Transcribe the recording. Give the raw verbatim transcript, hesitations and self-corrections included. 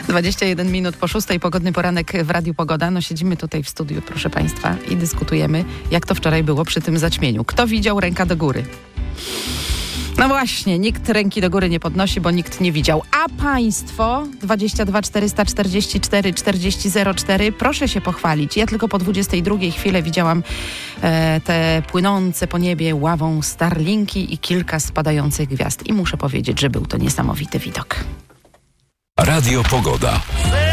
dwadzieścia jeden minut po szóstej, pogodny poranek w Radiu Pogoda. No siedzimy tutaj w studiu, proszę Państwa, i dyskutujemy, jak to wczoraj było przy tym zaćmieniu. Kto widział, ręka do góry. No właśnie, nikt ręki do góry nie podnosi, bo nikt nie widział. A Państwo, dwadzieścia dwa czterysta czterdzieści cztery czterdzieści zero cztery, proszę się pochwalić. Ja tylko po dwudziestej drugiej chwilę widziałam e, te płynące po niebie ławą Starlinki i kilka spadających gwiazd. I muszę powiedzieć, że był to niesamowity widok. Radio Pogoda.